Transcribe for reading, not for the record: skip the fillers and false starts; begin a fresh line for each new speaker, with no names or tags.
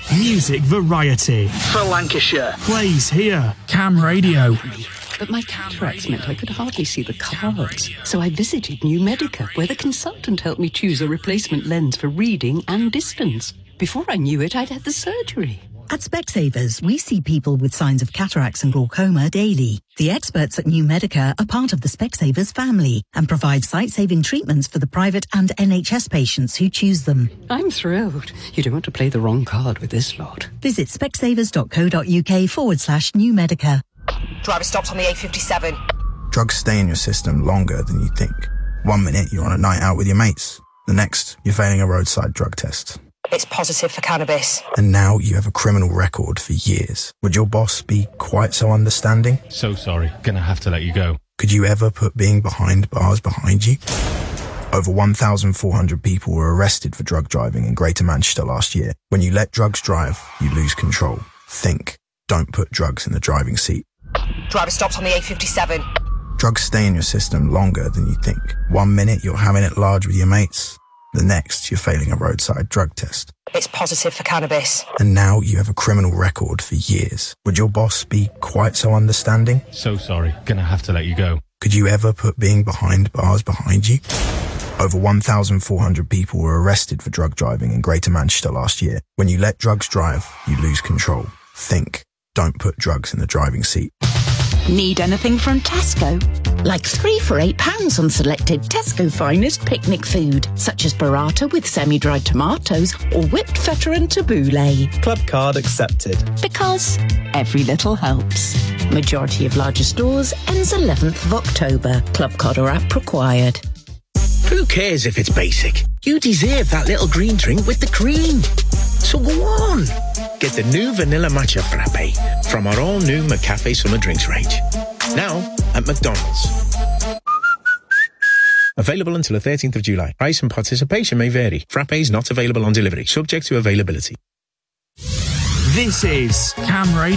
Music variety.
For Lancashire.
Plays here. Cam Radio.
But my cataracts meant I could hardly see the cards. So I visited New Medica, where the consultant helped me choose a replacement lens for reading and distance. Before I knew it, I'd had the surgery.
At Specsavers, we see people with signs of cataracts and glaucoma daily. The experts at New Medica are part of the Specsavers family and provide sight-saving treatments for the private and NHS patients who choose them.
I'm thrilled. You don't want to play the wrong card with this lot.
Visit specsavers.co.uk/New Medica.
Driver stops on the A57.
Drugs stay in your system longer than you think. 1 minute you're on a night out with your mates. The next, you're failing a roadside drug test.
It's positive for cannabis.
And now you have a criminal record for years. Would your boss be quite so understanding?
So sorry, gonna have to let you go.
Could you ever put being behind bars behind you? Over 1,400 people were arrested for drug driving in Greater Manchester last year. When you let drugs drive, you lose control. Think. Don't put drugs in the driving seat.
Driver stops on the A57.
Drugs stay in your system longer than you think. 1 minute you're having it large with your mates. The next, you're failing a roadside drug test.
It's positive for cannabis.
And now you have a criminal record for years. Would your boss be quite so understanding?
So sorry, gonna have to let you go.
Could you ever put being behind bars behind you? Over 1,400 people were arrested for drug driving in Greater Manchester last year. When you let drugs drive, you lose control. Think. Don't put drugs in the driving seat.
Need anything from Tesco? Like 3 for £8 on selected Tesco Finest picnic food, such as burrata with semi-dried tomatoes or whipped feta and tabbouleh.
Club card accepted.
Because every little helps. Majority of larger stores ends 11th of October. Club card or app required.
Who cares if it's basic? You deserve that little green drink with the cream. So go on. Get the new Vanilla Matcha Frappe from our all-new McCafe Summer Drinks range. Now at McDonald's. Available until the 13th of July. Price and participation may vary. Frappes not available on delivery. Subject to availability.
This is Cam Radio.